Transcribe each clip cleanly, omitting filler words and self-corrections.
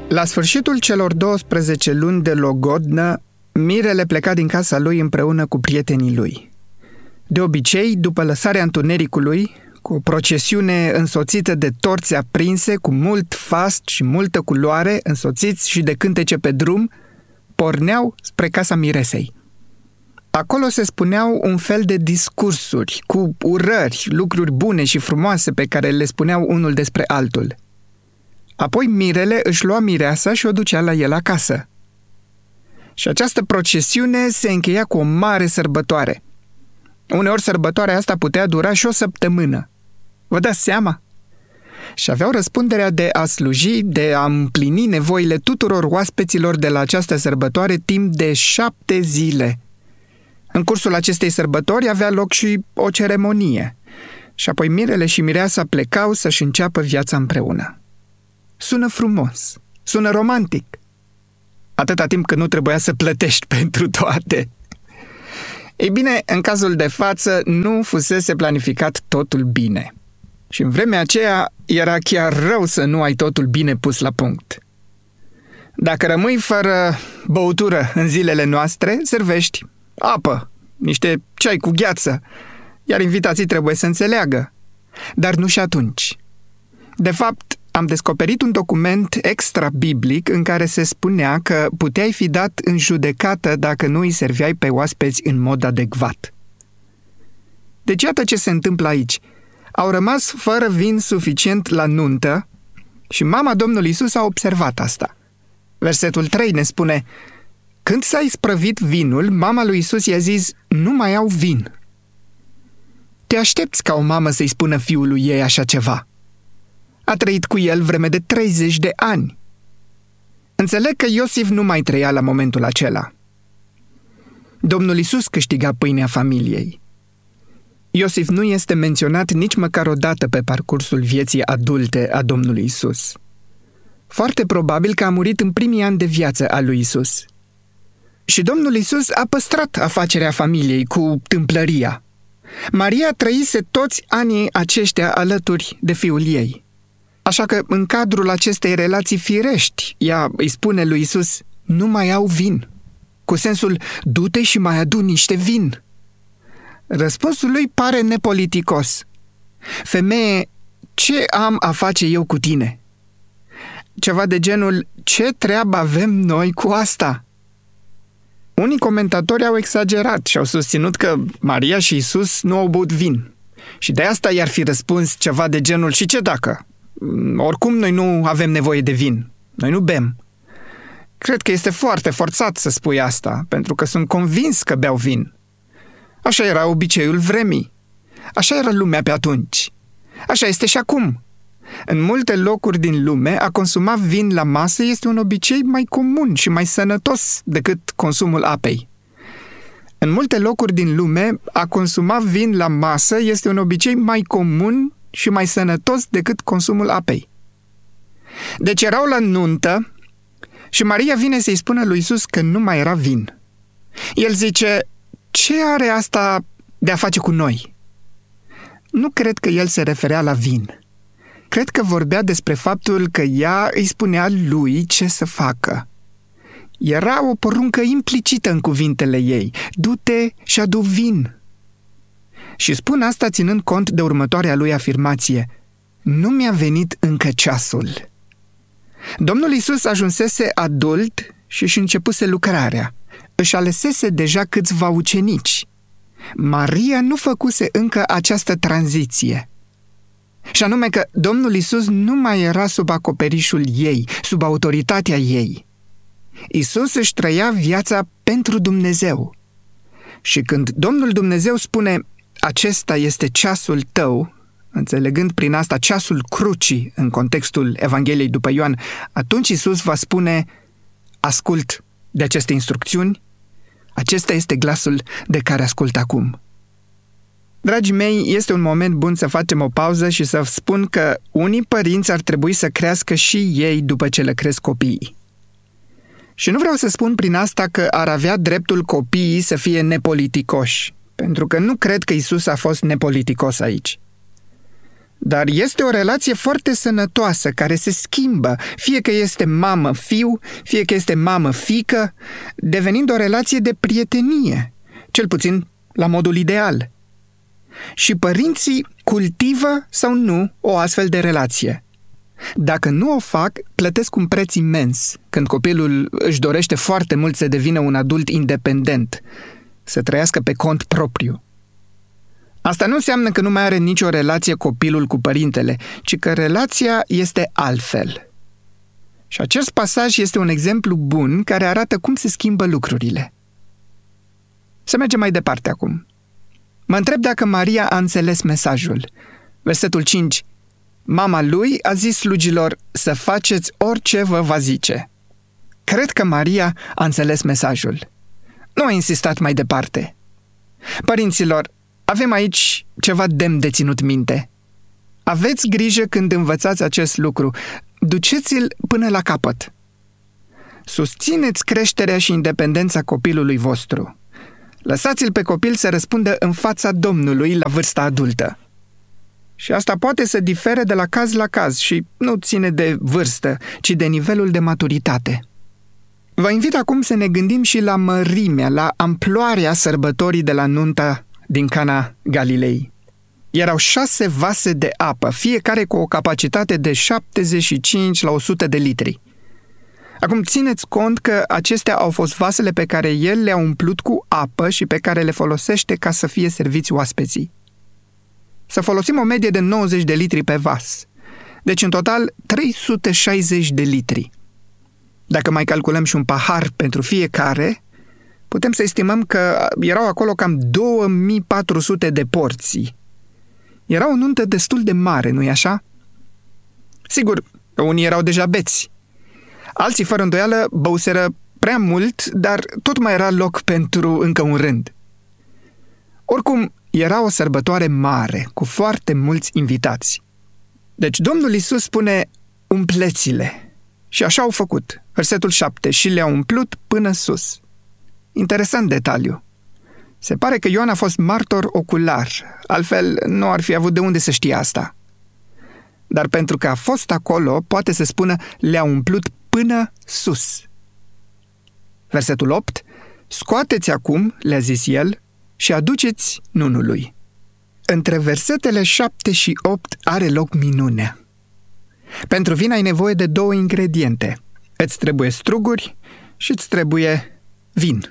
La sfârșitul celor 12 luni de logodnă, Mirele pleca din casa lui împreună cu prietenii lui. De obicei, după lăsarea întunericului, cu o procesiune însoțită de torțe aprinse, cu mult fast și multă culoare, însoțiți și de cântece pe drum, porneau spre casa miresei. Acolo se spuneau un fel de discursuri, cu urări, lucruri bune și frumoase pe care le spuneau unul despre altul. Apoi Mirele își lua mireasa și o ducea la el acasă. Și această procesiune se încheia cu o mare sărbătoare. Uneori sărbătoarea asta putea dura și o săptămână. Vă dați seama? Și aveau răspunderea de a sluji, de a împlini nevoile tuturor oaspeților de la această sărbătoare timp de 7 zile. În cursul acestei sărbători avea loc și o ceremonie. Și apoi Mirele și mireasa plecau să-și înceapă viața împreună. Sună frumos, sună romantic. Atâta timp cât nu trebuia să plătești pentru toate. Ei bine, în cazul de față nu fusese planificat totul bine. Și în vremea aceea era chiar rău să nu ai totul bine pus la punct. Dacă rămâi fără băutură în zilele noastre, servești apă, niște ceai cu gheață, iar invitații trebuie să înțeleagă. Dar nu și atunci. De fapt, am descoperit un document extra-biblic în care se spunea că puteai fi dat în judecată dacă nu îi serveai pe oaspeți în mod adecvat. Deci iată ce se întâmplă aici. Au rămas fără vin suficient la nuntă și mama Domnului Iisus a observat asta. Versetul 3 ne spune: când s-a isprăvit vinul, mama lui Iisus i-a zis: nu mai au vin. Te aștepți ca o mamă să-i spună fiului ei așa ceva? A trăit cu el vreme de 30 de ani. Înțeleg că Iosif nu mai trăia la momentul acela. Domnul Iisus câștiga pâinea familiei. Iosif nu este menționat nici măcar o dată pe parcursul vieții adulte a Domnului Iisus. Foarte probabil că a murit în primii ani de viață a lui Iisus. Și Domnul Iisus a păstrat afacerea familiei cu tâmplăria. Maria trăise toți anii aceștia alături de fiul ei. Așa că, în cadrul acestei relații firești, ea îi spune lui Iisus: nu mai au vin. Cu sensul, du-te și mai adu niște vin. Răspunsul lui pare nepoliticos. Femeie, ce am a face eu cu tine? Ceva de genul: ce treabă avem noi cu asta? Unii comentatori au exagerat și au susținut că Maria și Iisus nu au băut vin. Și de asta i-ar fi răspuns ceva de genul: și ce dacă? Oricum noi nu avem nevoie de vin. Noi nu bem. Cred că este foarte forțat să spui asta, pentru că sunt convins că beau vin. Așa era obiceiul vremii. Așa era lumea pe atunci. Așa este și acum. În multe locuri din lume, a consuma vin la masă este un obicei mai comun și mai sănătos decât consumul apei. În multe locuri din lume, a consuma vin la masă este un obicei mai comun și mai sănătos decât consumul apei. Deci erau la nuntă și Maria vine să-i spună lui Iisus că nu mai era vin. El zice: ce are asta de a face cu noi? Nu cred că el se referea la vin. Cred că vorbea despre faptul că ea îi spunea lui ce să facă. Era o poruncă implicită în cuvintele ei: du-te și adu vin. Și spun asta ținând cont de următoarea lui afirmație: nu mi-a venit încă ceasul. Domnul Iisus ajunsese adult și își începuse lucrarea. Își alesese deja câțiva ucenici. Maria nu făcuse încă această tranziție. Și anume că Domnul Iisus nu mai era sub acoperișul ei, sub autoritatea ei. Iisus își trăia viața pentru Dumnezeu. Și când Domnul Dumnezeu spune: acesta este ceasul tău, înțelegând prin asta ceasul crucii în contextul Evangheliei după Ioan, atunci Iisus va spune: ascult de aceste instrucțiuni, acesta este glasul de care ascult acum. Dragii mei, este un moment bun să facem o pauză și să spun că unii părinți ar trebui să crească și ei după ce le cresc copiii. Și nu vreau să spun prin asta că ar avea dreptul copiii să fie nepoliticoși, pentru că nu cred că Iisus a fost nepoliticos aici. Dar este o relație foarte sănătoasă, care se schimbă, fie că este mamă-fiu, fie că este mamă-fică, devenind o relație de prietenie, cel puțin la modul ideal. Și părinții cultivă sau nu o astfel de relație. Dacă nu o fac, plătesc un preț imens când copilul își dorește foarte mult să devină un adult independent, să trăiască pe cont propriu. Asta nu înseamnă că nu mai are nicio relație copilul cu părintele, ci că relația este altfel. Și acest pasaj este un exemplu bun care arată cum se schimbă lucrurile. Să mergem mai departe acum. Mă întreb dacă Maria a înțeles mesajul. Versetul 5. Mama lui a zis slugilor să faceți orice vă va zice. Cred că Maria a înțeles mesajul. Nu a insistat mai departe. Părinților, avem aici ceva demn de ținut minte. Aveți grijă când învățați acest lucru. Duceți-l până la capăt. Susțineți creșterea și independența copilului vostru. Lăsați-l pe copil să răspundă în fața Domnului la vârsta adultă. Și asta poate să difere de la caz la caz și nu ține de vârstă, ci de nivelul de maturitate. Vă invit acum să ne gândim și la mărimea, la amploarea sărbătorii de la nunta din Cana Galilei. Erau 6 vase de apă, fiecare cu o capacitate de 75 la 100 de litri. Acum țineți cont că acestea au fost vasele pe care el le-a umplut cu apă și pe care le folosește ca să fie serviți oaspeții. Să folosim o medie de 90 de litri pe vas. Deci în total 360 de litri. Dacă mai calculăm și un pahar pentru fiecare, putem să estimăm că erau acolo cam 2400 de porții. Era o nuntă destul de mare, nu-i așa? Sigur, unii erau deja beți. Alții, fără îndoială, băuseră prea mult, dar tot mai era loc pentru încă un rând. Oricum, era o sărbătoare mare, cu foarte mulți invitați. Deci Domnul Iisus spune, umpleți-le. Și așa au făcut. Versetul 7, și le-au umplut până sus. Interesant detaliu. Se pare că Ioan a fost martor ocular, altfel nu ar fi avut de unde să știe asta. Dar pentru că a fost acolo, poate să spună, le-au umplut până sus. Versetul 8, scoateți acum, le-a zis el, și aduceți nunului. Între versetele 7 și 8 are loc minunea. Pentru vin ai nevoie de 2 ingrediente. Îți trebuie struguri și îți trebuie vin.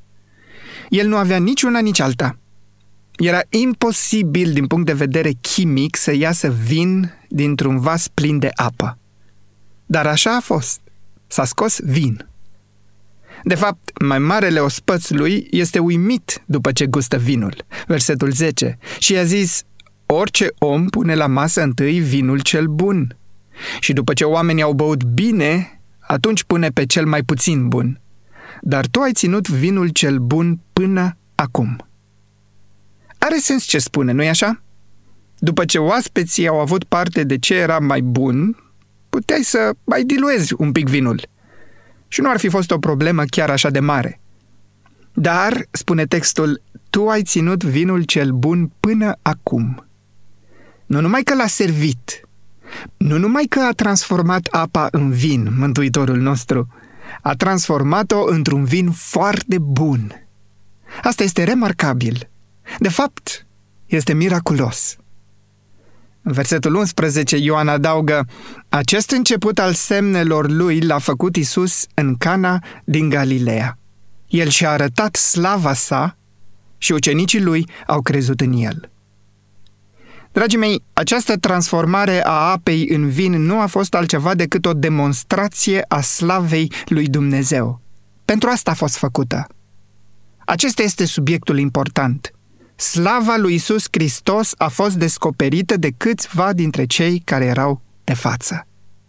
El nu avea nici una, nici alta. Era imposibil din punct de vedere chimic să iasă vin dintr-un vas plin de apă. Dar așa a fost. S-a scos vin. De fapt, mai marele ospăț lui este uimit după ce gustă vinul. Versetul 10. Și i-a zis, orice om pune la masă întâi vinul cel bun. Și după ce oamenii au băut bine, atunci pune pe cel mai puțin bun. Dar tu ai ținut vinul cel bun până acum. Are sens ce spune, nu-i așa? După ce oaspeții au avut parte de ce era mai bun, puteai să mai diluezi un pic vinul. Și nu ar fi fost o problemă chiar așa de mare. Dar, spune textul, tu ai ținut vinul cel bun până acum. Nu numai că l-a servit, nu numai că a transformat apa în vin, Mântuitorul nostru, a transformat-o într-un vin foarte bun. Asta este remarcabil. De fapt, este miraculos. În versetul 11, Ioan adaugă, acest început al semnelor lui l-a făcut Iisus în Cana din Galileea. El și-a arătat slava sa și ucenicii lui au crezut în el. Dragii mei, această transformare a apei în vin nu a fost altceva decât o demonstrație a slavei lui Dumnezeu. Pentru asta a fost făcută. Acesta este subiectul important. Slava lui Iisus Hristos a fost descoperită de câțiva dintre cei care erau de față.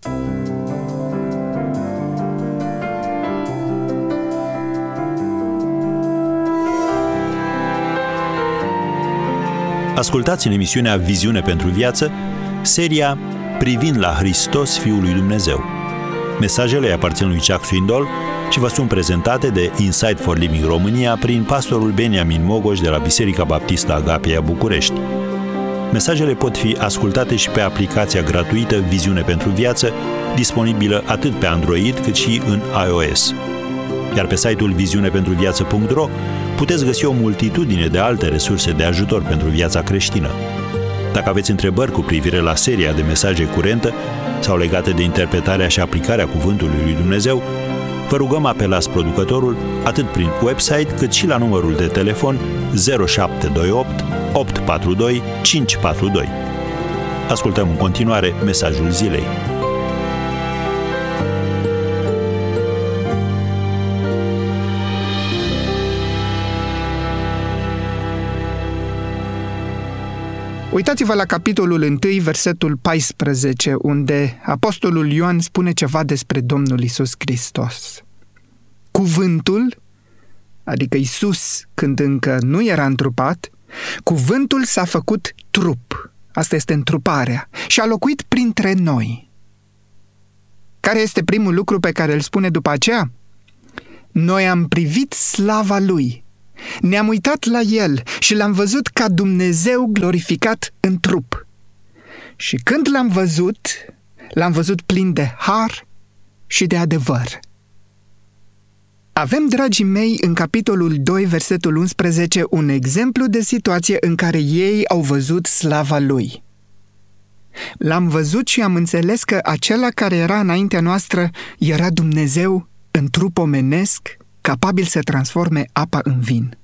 Ascultați în emisiunea Viziune pentru Viață, seria Privind la Hristos, Fiul lui Dumnezeu. Mesajele aparțin lui Chuck Swindoll și vă sunt prezentate de Insight for Living România prin pastorul Beniamin Mogoș de la Biserica Baptistă Agapia București. Mesajele pot fi ascultate și pe aplicația gratuită Viziune pentru Viață, disponibilă atât pe Android cât și în iOS. Iar pe site-ul viziunepentruviață.ro puteți găsi o multitudine de alte resurse de ajutor pentru viața creștină. Dacă aveți întrebări cu privire la seria de mesaje curentă sau legate de interpretarea și aplicarea Cuvântului lui Dumnezeu, vă rugăm apelați producătorul atât prin website cât și la numărul de telefon 0728 842 542. Ascultăm în continuare mesajul zilei. Uitați-vă la capitolul 1, versetul 14, unde apostolul Ioan spune ceva despre Domnul Iisus Hristos. Cuvântul, adică Iisus când încă nu era întrupat, cuvântul s-a făcut trup, asta este întruparea, și a locuit printre noi. Care este primul lucru pe care îl spune după aceea? Noi am privit slava Lui. Ne-am uitat la El și L-am văzut ca Dumnezeu glorificat în trup. Și când L-am văzut plin de har și de adevăr. Avem, dragii mei, în capitolul 2, versetul 11, un exemplu de situație în care ei au văzut slava Lui. L-am văzut și am înțeles că acela care era înaintea noastră era Dumnezeu în trup omenesc, capabil să transforme apa în vin.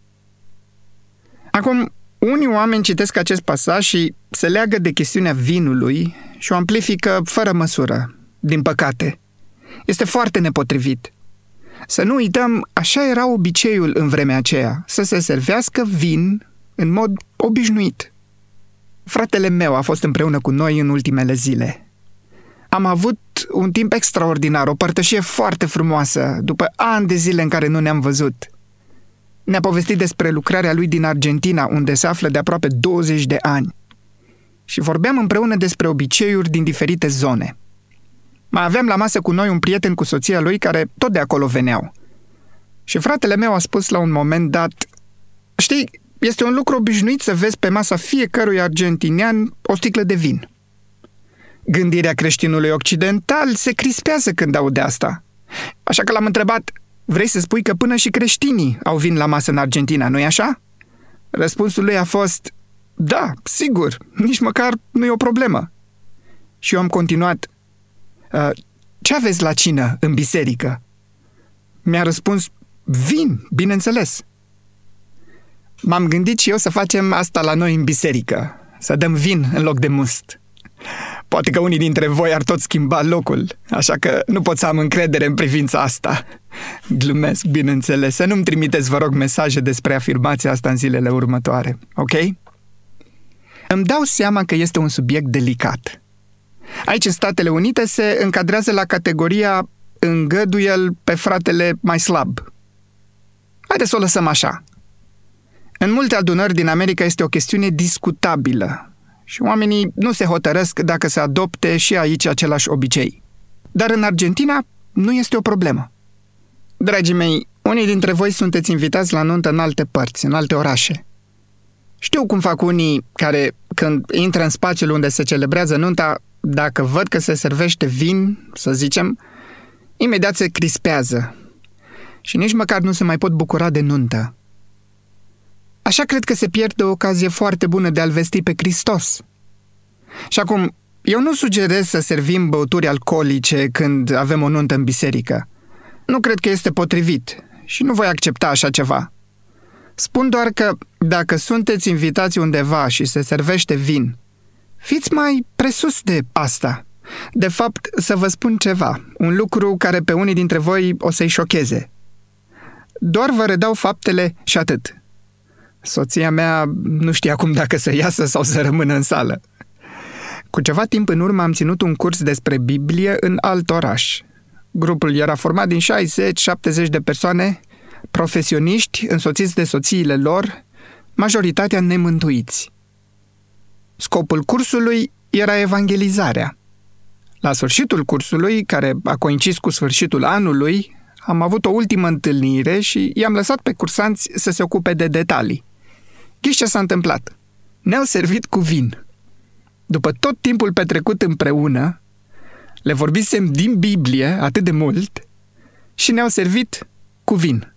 Acum, unii oameni citesc acest pasaj și se leagă de chestiunea vinului și o amplifică fără măsură, din păcate. Este foarte nepotrivit. Să nu uităm, așa era obiceiul în vremea aceea, să se servească vin în mod obișnuit. Fratele meu a fost împreună cu noi în ultimele zile. Am avut un timp extraordinar, o părtășie foarte frumoasă, după ani de zile în care nu ne-am văzut. Ne-a povestit despre lucrarea lui din Argentina, unde se află de aproape 20 de ani. Și vorbeam împreună despre obiceiuri din diferite zone. Mai aveam la masă cu noi un prieten cu soția lui care tot de acolo veneau. Și fratele meu a spus la un moment dat: știi, este un lucru obișnuit să vezi pe masa fiecărui argentinian o sticlă de vin. Gândirea creștinului occidental se crispează când aude asta. Așa că l-am întrebat: vrei să spui că până și creștinii au vin la masă în Argentina, nu-i așa? Răspunsul lui a fost: da, sigur, nici măcar nu e o problemă. Și eu am continuat: ce aveți la cină în biserică? Mi-a răspuns: vin, bineînțeles. M-am gândit și eu să facem asta la noi în biserică, să dăm vin în loc de must. Poate că unii dintre voi ar tot schimba locul, așa că nu pot să am încredere în privința asta. Glumesc, bineînțeles. Să nu-mi trimiteți, vă rog, mesaje despre afirmația asta în zilele următoare, ok? Îmi dau seama că este un subiect delicat. Aici, în Statele Unite, se încadrează la categoria îngăduie-l pe fratele mai slab. Haideți să o lăsăm așa. În multe adunări din America este o chestiune discutabilă și oamenii nu se hotărăsc dacă să adopte și aici același obicei. Dar în Argentina nu este o problemă. Dragii mei, unii dintre voi sunteți invitați la nuntă în alte părți, în alte orașe. Știu cum fac unii care, când intră în spațiul unde se celebrează nunta, dacă văd că se servește vin, să zicem, imediat se crispează și nici măcar nu se mai pot bucura de nuntă. Așa cred că se pierde o ocazie foarte bună de a-L vesti pe Hristos. Și acum, eu nu sugerez să servim băuturi alcoolice când avem o nuntă în biserică. Nu cred că este potrivit și nu voi accepta așa ceva. Spun doar că dacă sunteți invitați undeva și se servește vin, fiți mai presus de asta. De fapt, să vă spun ceva, un lucru care pe unii dintre voi o să-i șocheze. Doar vă redau faptele și atât. Soția mea nu știa cum dacă să iasă sau să rămână în sală. Cu ceva timp în urmă am ținut un curs despre Biblie în alt oraș. Grupul era format din 60-70 de persoane, profesioniști însoțiți de soțiile lor, majoritatea nemântuiți. Scopul cursului era evangelizarea. La sfârșitul cursului, care a coincis cu sfârșitul anului, am avut o ultimă întâlnire și i-am lăsat pe cursanți să se ocupe de detalii. Ghiși ce s-a întâmplat? ne-au servit cu vin. După tot timpul petrecut împreună, le vorbisem din Biblie atât de mult și ne-au servit cu vin.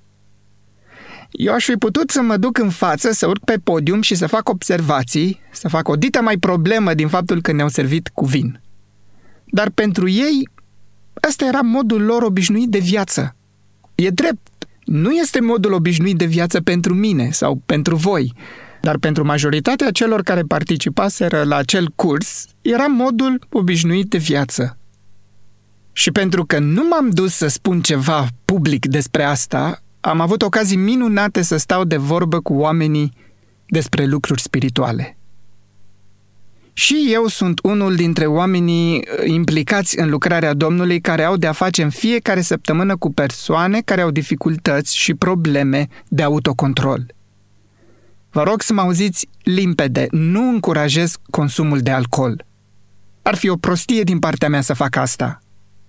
Eu aș fi putut să mă duc în față, să urc pe podium și să fac observații, să fac o dită mai problemă din faptul că ne-au servit cu vin. Dar pentru ei, ăsta era modul lor obișnuit de viață. E drept, nu este modul obișnuit de viață pentru mine sau pentru voi, dar pentru majoritatea celor care participaseră la acel curs, era modul obișnuit de viață. Și pentru că nu m-am dus să spun ceva public despre asta, am avut ocazii minunate să stau de vorbă cu oamenii despre lucruri spirituale. Și eu sunt unul dintre oamenii implicați în lucrarea Domnului care au de-a face în fiecare săptămână cu persoane care au dificultăți și probleme de autocontrol. Vă rog să mă auziți limpede, nu încurajez consumul de alcool. Ar fi o prostie din partea mea să fac asta.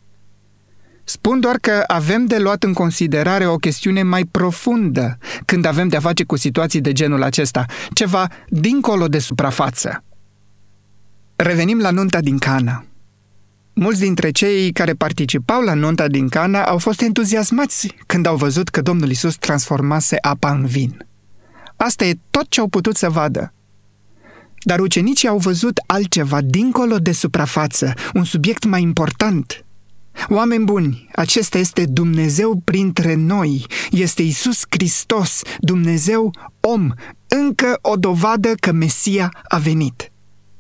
Spun doar că avem de luat în considerare o chestiune mai profundă când avem de-a face cu situații de genul acesta, ceva dincolo de suprafață. Revenim la nunta din Cana. Mulți dintre cei care participau la nunta din Cana au fost entuziasmați când au văzut că Domnul Iisus transformase apa în vin. Asta e tot ce au putut să vadă. Dar ucenicii au văzut altceva dincolo de suprafață, un subiect mai important. Oameni buni, acesta este Dumnezeu printre noi, este Iisus Hristos, Dumnezeu om, încă o dovadă că Mesia a venit.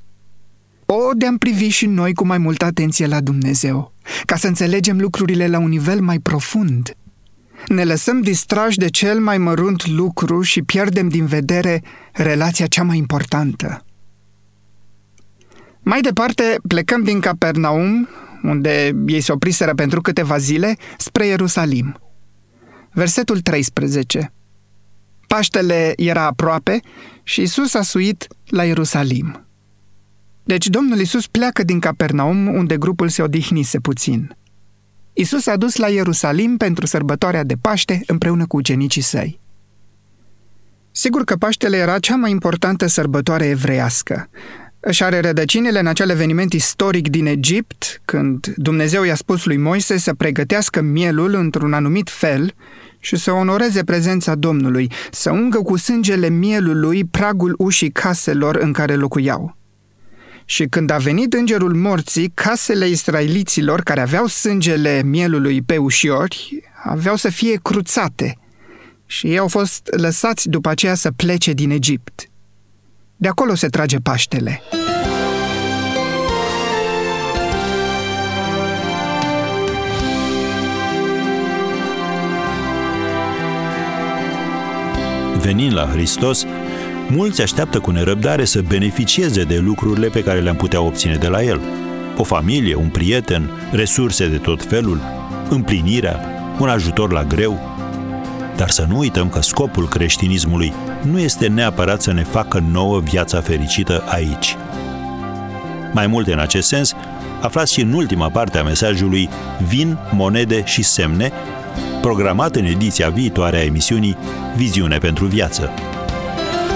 De-am privi și noi cu mai multă atenție la Dumnezeu, ca să înțelegem lucrurile la un nivel mai profund. Ne lăsăm distrași de cel mai mărunt lucru și pierdem din vedere relația cea mai importantă. Mai departe, plecăm din Capernaum, unde ei se opriseră pentru câteva zile, spre Ierusalim. Versetul 13. Paștele era aproape și Iisus a suit la Ierusalim. Deci Domnul Iisus pleacă din Capernaum, unde grupul se odihnise puțin. Iisus a dus la Ierusalim pentru sărbătoarea de Paște împreună cu ucenicii săi. Sigur că Paștele era cea mai importantă sărbătoare evreiască. Își are rădăcinile în acel eveniment istoric din Egipt, când Dumnezeu i-a spus lui Moise să pregătească mielul într-un anumit fel și să onoreze prezența Domnului, să ungă cu sângele mielului pragul ușii caselor în care locuiau. Și când a venit îngerul morții, casele israeliților care aveau sângele mielului pe ușiori aveau să fie cruțate și ei au fost lăsați după aceea să plece din Egipt. De acolo se trage Paștele. Venind la Hristos, mulți așteaptă cu nerăbdare să beneficieze de lucrurile pe care le-am putea obține de la El. O familie, un prieten, resurse de tot felul, împlinirea, un ajutor la greu. Dar să nu uităm că scopul creștinismului nu este neapărat să ne facă nouă viața fericită aici. Mai multe în acest sens, aflați și în ultima parte a mesajului Vin, monede și semne, programat în ediția viitoare a emisiunii Viziune pentru viață.